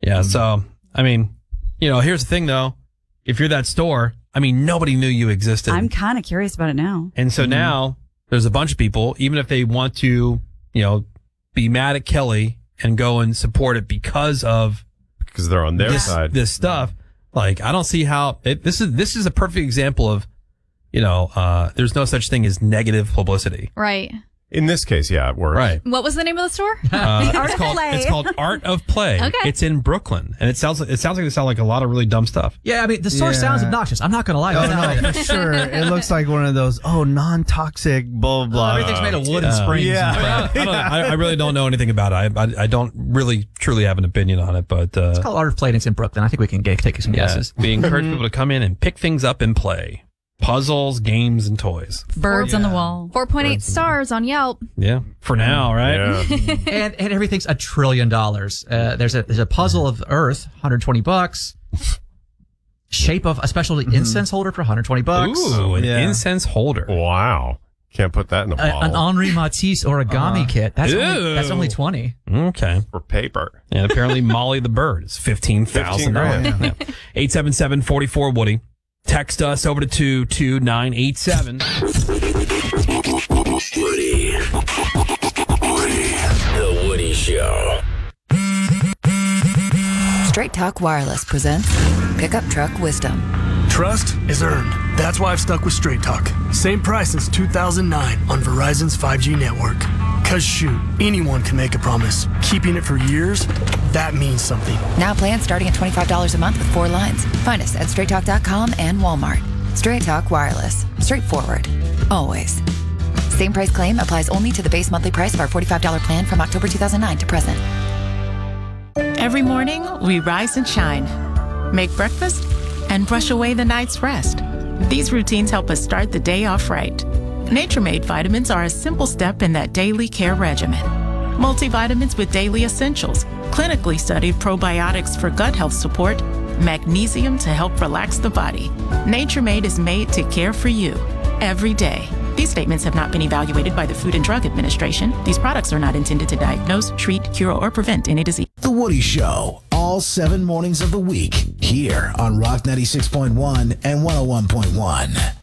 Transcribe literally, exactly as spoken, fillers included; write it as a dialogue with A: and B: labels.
A: Yeah. So, I mean, you know, here's the thing, though. If you're that store, I mean, nobody knew you existed.
B: I'm kind of curious about it now.
A: And so
B: mm-hmm.
A: now there's a bunch of people, even if they want to, you know, be mad at Kelly and go and support it because of
C: because they're on their
A: this,
C: side.
A: This stuff. Like, I don't see how it, this is. This is a perfect example of, you know, uh, there's no such thing as negative publicity.
D: Right.
C: In this case, yeah, it works.
A: Right.
D: What was the name of the store?
A: Uh,
B: Art
A: it's
B: of
A: called
B: Play.
A: it's called Art of Play.
D: Okay.
A: It's in Brooklyn, and it sounds like it sounds like they sound like a lot of really dumb stuff.
E: Yeah, I mean the store
F: Yeah.
E: sounds obnoxious. I'm not gonna lie.
F: Oh, no, for sure. It looks like one of those, oh, non-toxic, blah, blah.
E: Everything's made of wood and
A: Uh,
E: springs.
F: yeah.
E: and crap.
A: I, don't, I, I really don't know anything about it. I, I I don't really truly have an opinion on it, but uh,
E: It's called Art of Play, and it's in Brooklyn. I think we can get, take some
A: yeah,
E: guesses.
A: we encourage people to come in and pick things up and play puzzles, games, and toys.
B: Birds on the wall.
D: four point eight stars on Yelp.
A: Yeah, for now, right?
C: Yeah.
E: and and everything's a trillion dollars. Uh, there's a there's a puzzle of Earth, one hundred twenty bucks. Shape of a special incense holder for one hundred twenty bucks.
A: Ooh, an
F: Yeah.
A: incense holder.
C: Wow. Can't put that in a
E: A-
C: bottle.
E: an Henri Matisse origami
F: Uh-huh.
E: kit. That's
A: Ew.
E: only, that's only twenty.
A: Okay.
C: for paper.
A: And apparently Molly the Bird is fifteen thousand dollars. eight seven seven, four four, Woody. Text us over to two two nine eight seven.
G: Woody. Woody. The Woody Show.
H: Straight Talk Wireless presents Pickup Truck Wisdom.
I: Trust is earned. That's why I've stuck with Straight Talk. Same price since two thousand nine on Verizon's five G network. Cause shoot, anyone can make a promise. Keeping it for years, that means something.
H: Now plans starting at twenty-five dollars a month with four lines. Find us at straight talk dot com and Walmart. Straight Talk Wireless. Straightforward. Always. Same price claim applies only to the base monthly price of our forty-five dollars plan from October two thousand nine to present.
J: Every morning, we rise and shine, make breakfast, and brush away the night's rest. These routines help us start the day off right. Nature-Made vitamins are a simple step in that daily care regimen. Multivitamins with daily essentials, clinically studied probiotics for gut health support, magnesium to help relax the body. Nature-Made is made to care for you every day. These statements have not been evaluated by the Food and Drug Administration. These products are not intended to diagnose, treat, cure, or prevent any disease.
K: The Woody Show, all seven mornings of the week, here on Rock ninety-six point one and one oh one point one.